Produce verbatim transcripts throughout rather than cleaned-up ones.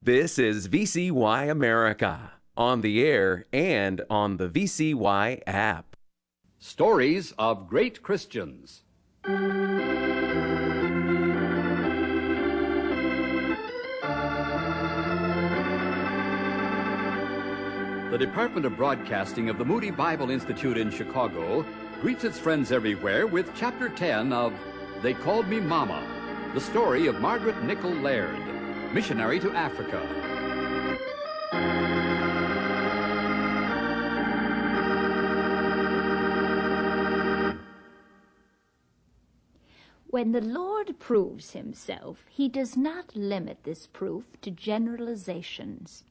This is V C Y America, on the air and on the V C Y app. Stories of Great Christians. The Department of Broadcasting of the Moody Bible Institute in Chicago greets its friends everywhere with Chapter ten of They Called Me Mama, the story of Margaret Nichol Laird, missionary to Africa. When the Lord proves himself, he does not limit this proof to generalizations.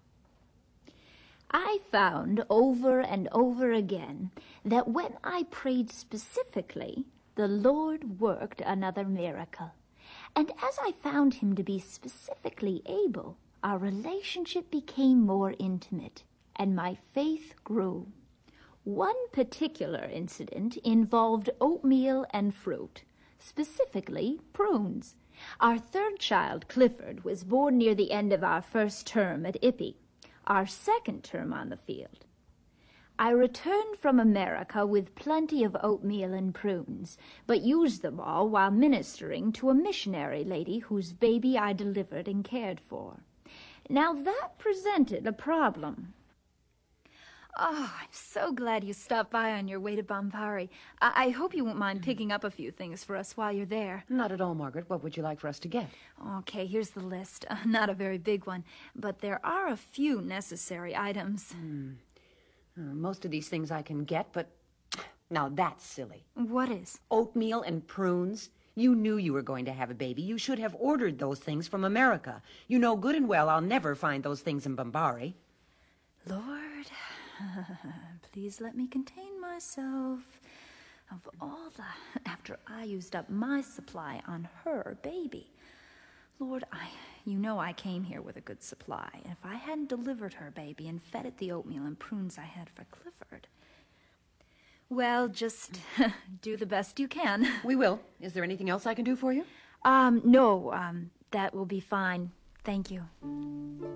I found over and over again that when I prayed specifically, the Lord worked another miracle. And as I found him to be specifically able, our relationship became more intimate, and my faith grew. One particular incident involved oatmeal and fruit, specifically prunes. Our third child, Clifford, was born near the end of our first term at I P I, our second term on the field. I returned from America with plenty of oatmeal and prunes, but used them all while ministering to a missionary lady whose baby I delivered and cared for. Now that presented a problem. Oh, I'm so glad you stopped by on your way to Bombari. I, I hope you won't mind picking up a few things for us while you're there. Not at all, Margaret. What would you like for us to get? Okay, here's the list. Uh, not a very big one, but there are a few necessary items. Hmm. Uh, most of these things I can get, but now that's silly. What is? Oatmeal and prunes. You knew you were going to have a baby. You should have ordered those things from America. You know good and well I'll never find those things in Bombari. Lord, please let me contain myself. Of all the... After I used up my supply on her baby. Lord, I... You know I came here with a good supply, and if I hadn't delivered her baby and fed it the oatmeal and prunes I had for Clifford... Well, just do the best you can. We will. Is there anything else I can do for you? Um, no, um, that will be fine. Thank you.